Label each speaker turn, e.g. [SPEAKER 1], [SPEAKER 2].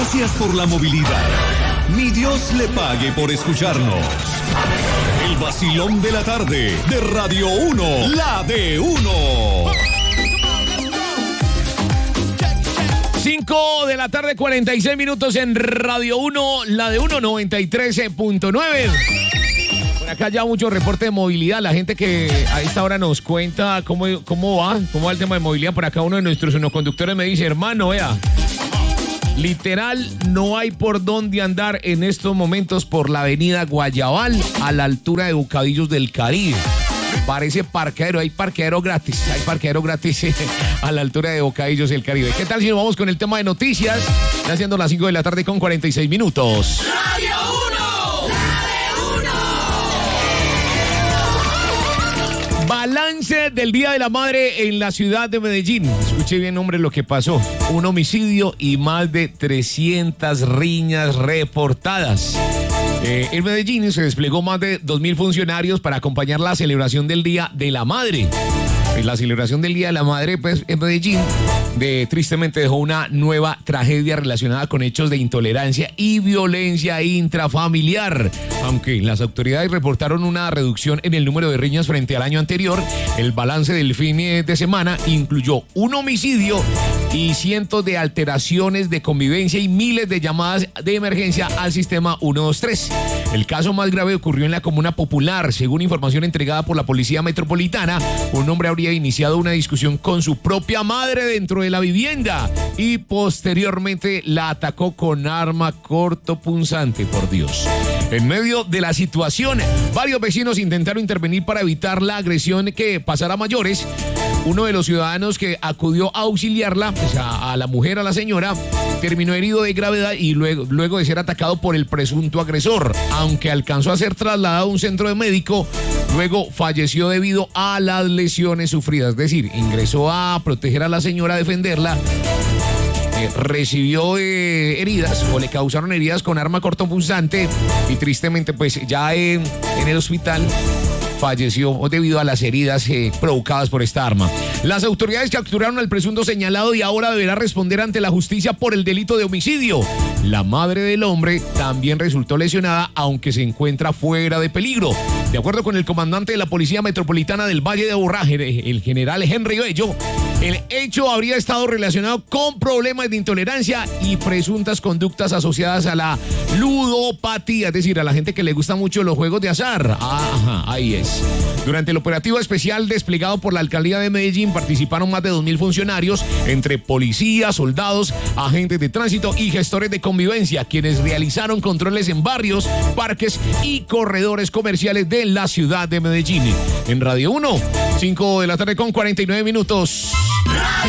[SPEAKER 1] Gracias por la movilidad. Ni Dios le pague por escucharnos. El vacilón de la tarde de Radio 1, la de 1.
[SPEAKER 2] 5 de la tarde, 46 minutos en Radio 1, la de 1, 93.9. Por acá ya mucho reporte de movilidad. La gente que a esta hora nos cuenta cómo va el tema de movilidad. Por acá uno de nuestros conductores me dice, hermano, vea, literal, no hay por dónde andar en estos momentos por la avenida Guayabal a la altura de Bocadillos del Caribe. Parece parqueadero, hay parqueadero gratis a la altura de Bocadillos del Caribe. ¿Qué tal si nos vamos con el tema de noticias? Está siendo las 5 de la tarde con 46 minutos.
[SPEAKER 3] Radio 1,
[SPEAKER 2] Balance del Día de la Madre en la ciudad de Medellín. Escuché bien, hombre, lo que pasó. Un homicidio y más de 300 riñas reportadas. En Medellín se desplegó más de 2.000 funcionarios para acompañar la celebración del Día de la Madre. La celebración del Día de la Madre, pues, en Medellín, tristemente dejó una nueva tragedia relacionada con hechos de intolerancia y violencia intrafamiliar. Aunque las autoridades reportaron una reducción en el número de riñas frente al año anterior, el balance del fin de semana incluyó un homicidio y cientos de alteraciones de convivencia y miles de llamadas de emergencia al sistema 123. El caso más grave ocurrió en la Comuna Popular. Según información entregada por la Policía Metropolitana, un hombre habría iniciado una discusión con su propia madre dentro de la vivienda y posteriormente la atacó con arma cortopunzante, por Dios. En medio de la situación, varios vecinos intentaron intervenir para evitar la agresión que pasara a mayores. Uno de los ciudadanos que acudió a auxiliarla, pues a la mujer, a la señora, terminó herido de gravedad y luego de ser atacado por el presunto agresor. Aunque alcanzó a ser trasladado a un centro médico, luego falleció debido a las lesiones sufridas. Es decir, ingresó a proteger a la señora, a defenderla, recibió heridas o le causaron heridas con arma cortopunzante y tristemente pues ya en el hospital falleció debido a las heridas provocadas por esta arma. Las autoridades capturaron al presunto señalado y ahora deberá responder ante la justicia por el delito de homicidio. La madre del hombre también resultó lesionada, aunque se encuentra fuera de peligro. De acuerdo con el comandante de la Policía Metropolitana del Valle de Aburrá, el general Henry Bello, el hecho habría estado relacionado con problemas de intolerancia y presuntas conductas asociadas a la ludopatía, es decir, a la gente que le gusta mucho los juegos de azar. Ajá, ahí es. Durante el operativo especial desplegado por la Alcaldía de Medellín participaron más de 2.000 funcionarios, entre policías, soldados, agentes de tránsito y gestores de convivencia, quienes realizaron controles en barrios, parques y corredores comerciales de la ciudad de Medellín. En Radio 1, 5 de la tarde con 49 minutos.
[SPEAKER 3] Radio